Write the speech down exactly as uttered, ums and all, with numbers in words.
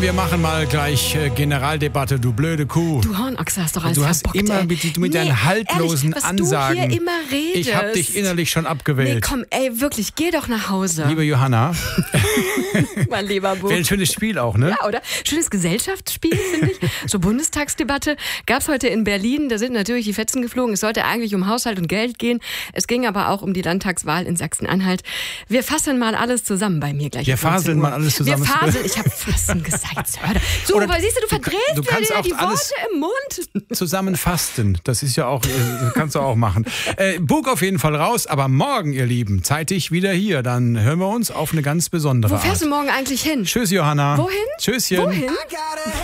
Komm, wir machen mal gleich äh, Generaldebatte, du blöde Kuh. Du Hornochse, hast doch alles Du hast verbockt, immer ey. mit, mit nee, deinen haltlosen ehrlich, was Ansagen. Du hier immer redest. Ich hab dich innerlich schon abgewählt. Nee, komm, ey, wirklich, geh doch nach Hause. Liebe Johanna. mein lieber Bub. Wäre ein schönes Spiel auch, ne? Ja, oder? Schönes Gesellschaftsspiel, finde ich. So Bundestagsdebatte gab es heute in Berlin. Da sind natürlich die Fetzen geflogen. Es sollte eigentlich um Haushalt und Geld gehen. Es ging aber auch um die Landtagswahl in Sachsen-Anhalt. Wir fassen mal alles zusammen bei mir gleich. Wir faseln mal alles zusammen. Wir faseln. Ich habe fassen gesagt. So, Oder aber siehst du, du verdrehst du kannst dir auch die alles Worte im Mund. Zusammen fasten. Das ist ja auch, äh, kannst du auch machen. Äh, Bug auf jeden Fall raus, aber morgen, ihr Lieben, zeitig wieder hier. Dann hören wir uns auf eine ganz besondere Wo Art. fährst du morgen eigentlich hin? Tschüss, Johanna. Wohin? Tschüsschen. Wohin?